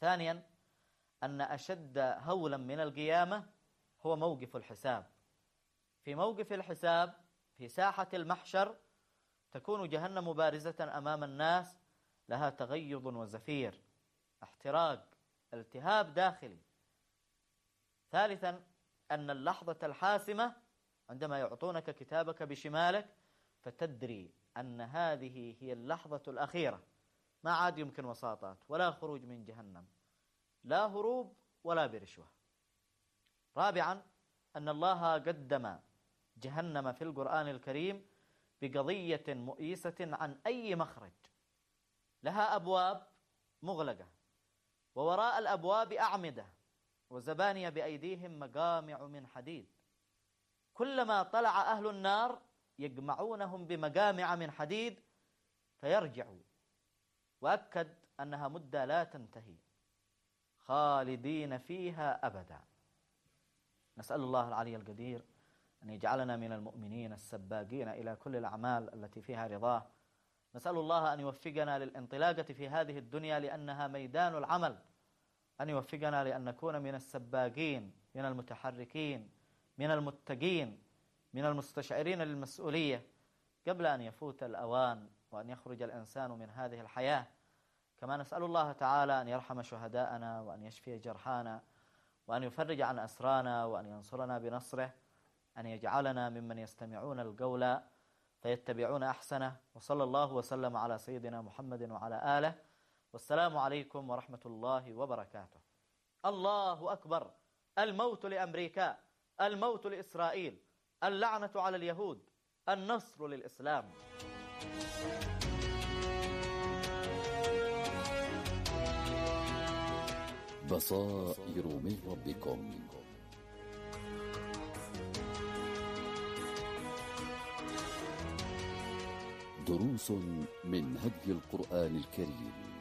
ثانيا أن أشد هولا من القيامة هو موقف الحساب. في موقف الحساب في ساحة المحشر تكون جهنم بارزة أمام الناس، لها تغيظ وزفير، احتراق، التهاب داخلي. ثالثا أن اللحظة الحاسمة عندما يعطونك كتابك بشمالك فتدري أن هذه هي اللحظة الأخيرة، ما عاد يمكن وساطات ولا خروج من جهنم، لا هروب ولا برشوة. رابعا أن الله قدم جهنم في القرآن الكريم بقضية مؤيسة عن أي مخرج، لها أبواب مغلقة، ووراء الأبواب أعمدة، وزبانية بأيديهم مقامع من حديد، كلما طلع أهل النار يجمعونهم بمقامع من حديد فيرجعوا، وأكد أنها مدة لا تنتهي، خالدين فيها أبدا. نسأل الله العلي القدير أن يجعلنا من المؤمنين السباقين إلى كل الأعمال التي فيها رضاه. نسأل الله أن يوفقنا للانطلاقة في هذه الدنيا لأنها ميدان العمل، أن يوفقنا لأن نكون من السباقين، من المتحركين، من المتقين، من المستشعرين للمسؤولية قبل أن يفوت الأوان وأن يخرج الإنسان من هذه الحياة. كما نسأل الله تعالى أن يرحم شهداءنا وأن يشفي جرحانا وأن يفرج عن أسرانا وأن ينصرنا بنصره، أن يجعلنا ممن يستمعون القول فيتبعون أحسنه. وصلى الله وسلم على سيدنا محمد وعلى آله، والسلام عليكم ورحمة الله وبركاته. الله أكبر. الموت لأمريكا، الموت لإسرائيل، اللعنة على اليهود، النصر للإسلام. بصائر من ربكم. دروس من هدي القرآن الكريم.